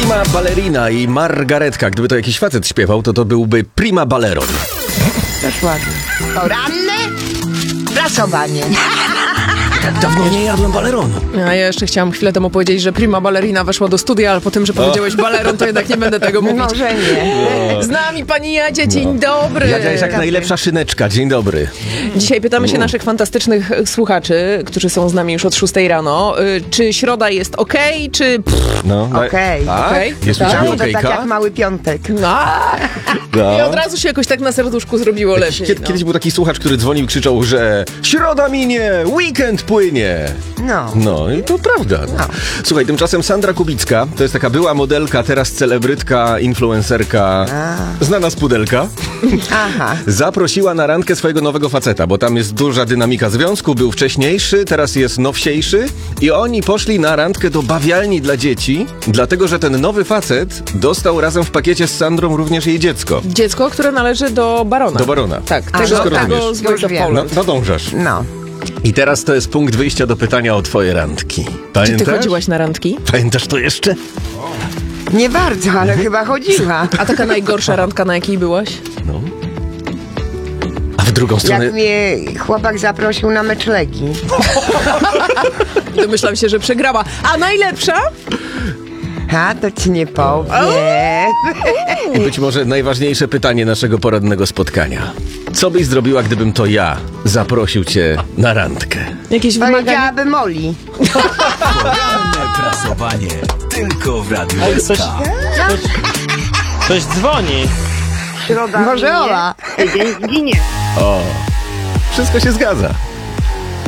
Prima Ballerina i Margaretka. Gdyby to jakiś facet śpiewał, to byłby Prima Balleron. Też ładnie. Poranne prasowanie. Dawno nie jadłem balleronu. A ja jeszcze chciałam chwilę temu powiedzieć, że Prima Ballerina weszła do studia, ale po tym, że powiedziałeś Balleron, to jednak nie będę tego mówić. Może nie. Z nami pani Jadzie, dzień dobry. Jadzia jest jak najlepsza szyneczka. Dzień dobry. Dzisiaj pytamy się naszych fantastycznych słuchaczy, którzy są z nami już od 6 rano, czy środa jest okej, czy... No, Okej. Tak? Okej. Jest u Tak. ciebie To tak okejka? jak mały piątek. I od razu się jakoś tak na serduszku zrobiło lepiej. Kiedyś był taki słuchacz, który dzwonił i krzyczał, że środa minie, weekend płynie. No i to prawda. No. Słuchaj, tymczasem Sandra Kubicka, to jest taka była modelka, teraz celebrytka, influencerka, znana z pudelka, Aha. zaprosiła na randkę swojego nowego faceta, bo tam jest duża dynamika związku, był wcześniejszy, teraz jest nowsiejszy i oni poszli na randkę do bawialni dla dzieci, dlatego, że ten nowy facet dostał razem w pakiecie z Sandrą również jej dziecko. Dziecko, które należy do Barona. Do Barona. Tak, Wszystko tego rozumiesz. z Voice of Już wiem. Poland. Nadążasz. No. I teraz to jest punkt wyjścia do pytania o twoje randki. Czy Pamiętasz? ty chodziłaś na randki? Pamiętasz to jeszcze? Nie bardzo, ale chyba chodziła. A taka najgorsza randka, na jakiej byłaś? No. A w drugą stronę... Jak mnie chłopak zaprosił na mecz Legii. Domyślam się, że przegrała. A najlepsza? A, to ci nie powiem. I być może najważniejsze pytanie naszego porannego spotkania. Co byś zrobiła, gdybym to ja zaprosił cię na randkę? Jakieś wymagania? Powiedziałabym Oli. Poranne prasowanie tylko w Radiu Coś, SK. ktoś dzwoni. Może Ola. O, wszystko się zgadza.